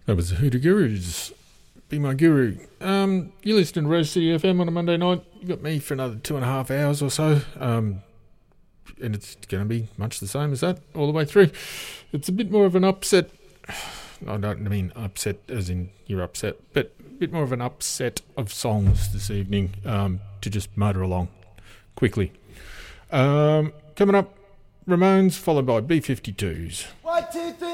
That was the Hoodoo Gurus. Be My Guru. You listen to Res City FM on a Monday night. You got me for another 2.5 hours or so. And it's going to be much the same as that all the way through. It's a bit more of an upset. I don't mean upset as in you're upset, but a bit more of an upset of songs this evening to just motor along quickly. Coming up, Ramones, followed by B-52s. 1, 2, 3.